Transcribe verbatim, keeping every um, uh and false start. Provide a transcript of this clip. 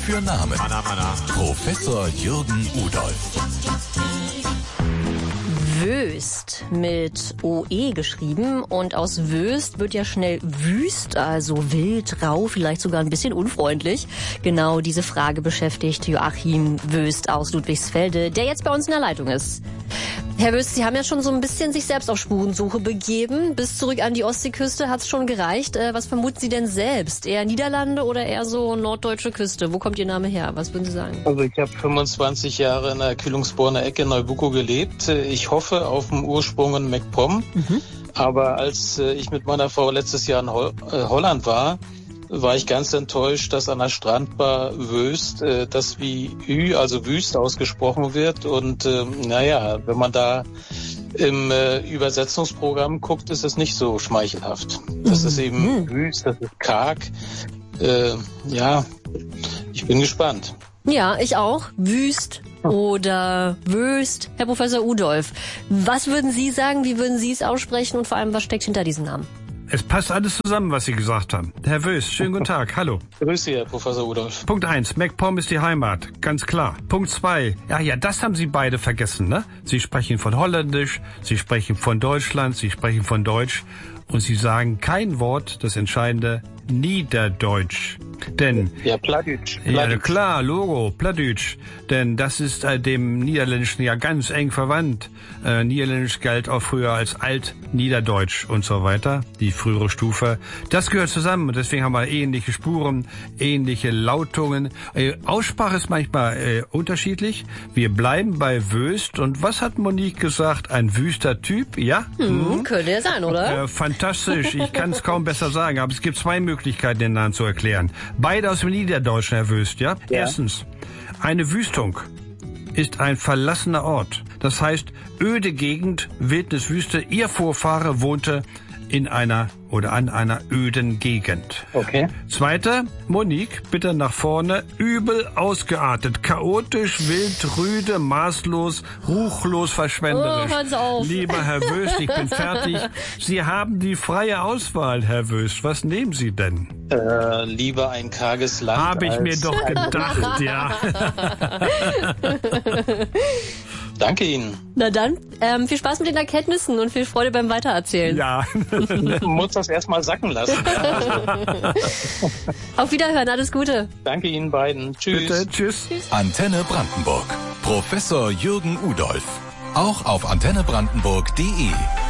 für Namen? Mana, mana. Professor Jürgen Udolph. Wöst mit O E geschrieben und aus Wöst wird ja schnell wüst, also wild, rau, vielleicht sogar ein bisschen unfreundlich. Genau diese Frage beschäftigt Joachim Wöst aus Ludwigsfelde, der jetzt bei uns in der Leitung ist. Herr Wöst, Sie haben ja schon so ein bisschen sich selbst auf Spurensuche begeben. Bis zurück an die Ostseeküste hat's schon gereicht. Äh, was vermuten Sie denn selbst? Eher Niederlande oder eher so norddeutsche Küste? Wo kommt Ihr Name her? Was würden Sie sagen? Also ich habe fünfundzwanzig Jahre in der Kühlungsborner Ecke in Neubucko gelebt. Ich hoffe auf den Ursprung in MacPom. Mhm. Aber als ich mit meiner Frau letztes Jahr in Ho- äh, Holland war, war ich ganz enttäuscht, dass an der Strandbar Wöst äh, das wie Ü, also Wüst ausgesprochen wird. Und äh, naja, wenn man da im äh, Übersetzungsprogramm guckt, ist es nicht so schmeichelhaft. Das ist eben Wüst, das ist karg. Äh, ja, ich bin gespannt. Ja, ich auch. Wüst oder Wöst. Herr Professor Udolph, was würden Sie sagen, wie würden Sie es aussprechen und vor allem, was steckt hinter diesem Namen? Es passt alles zusammen, was Sie gesagt haben. Herr Wöst, schönen guten Tag. Hallo. Grüß Sie, Herr Professor Udolph. Punkt eins, MacPom ist die Heimat. Ganz klar. Punkt zwei, ja, ja, das haben Sie beide vergessen, ne? Sie sprechen von Holländisch, Sie sprechen von Deutschland, Sie sprechen von Deutsch und Sie sagen kein Wort, das Entscheidende, Niederdeutsch. Denn ja, Plattdeutsch. Ja, klar, Logo, Plattdeutsch. Denn das ist äh, dem Niederländischen ja ganz eng verwandt. Äh, Niederländisch galt auch früher als Alt-Niederdeutsch und so weiter, die frühere Stufe. Das gehört zusammen und deswegen haben wir ähnliche Spuren, ähnliche Lautungen. Äh, Aussprache ist manchmal äh, unterschiedlich. Wir bleiben bei Wöst. Und was hat Monique gesagt? Ein wüster Typ, ja? Hm, hm. Könnte er sein, oder? Äh, fantastisch, ich kann es kaum besser sagen, aber es gibt zwei Möglichkeiten, den Namen zu erklären. Beide aus dem Niederdeutschen, Herr Wöst, ja? ja? Erstens, eine Wüstung ist ein verlassener Ort. Das heißt, öde Gegend, Wildnis, Wüste. Ihr Vorfahre wohnte in einer oder an einer öden Gegend. Okay. Zweiter, Monique, bitte nach vorne. Übel ausgeartet, chaotisch, wild, rüde, maßlos, ruchlos, verschwenderisch. Oh, hör's auf. Lieber Herr Wöst, ich bin fertig. Sie haben die freie Auswahl, Herr Wöst. Was nehmen Sie denn? Äh, lieber ein karges Land. Habe ich als mir doch gedacht, ja. Danke Ihnen. Na dann, ähm, viel Spaß mit den Erkenntnissen und viel Freude beim Weitererzählen. Ja. Ich muss das erstmal sacken lassen. Auf Wiederhören, alles Gute. Danke Ihnen beiden. Tschüss. Bitte, tschüss. Antenne Brandenburg. Professor Jürgen Udolph. Auch auf antenne brandenburg punkt de.